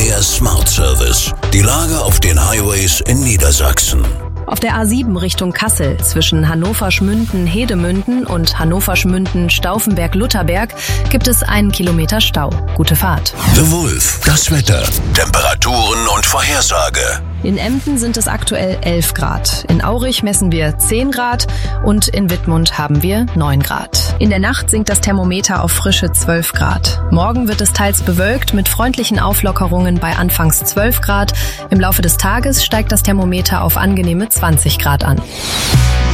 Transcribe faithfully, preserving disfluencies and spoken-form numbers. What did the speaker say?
Der Smart Service. Die Lage auf den Highways in Niedersachsen. Auf der A sieben Richtung Kassel zwischen Hannover-Schmünden-Hedemünden und Hannover-Schmünden-Stauffenberg-Lutherberg gibt es einen Kilometer Stau. Gute Fahrt. The Wolf. Das Wetter, Temperaturen und Vorhersage. In Emden sind es aktuell elf Grad. In Aurich messen wir zehn Grad und in Wittmund haben wir neun Grad. In der Nacht sinkt das Thermometer auf frische zwölf Grad. Morgen wird es teils bewölkt mit freundlichen Auflockerungen bei anfangs zwölf Grad. Im Laufe des Tages steigt das Thermometer auf angenehme zwanzig Grad an.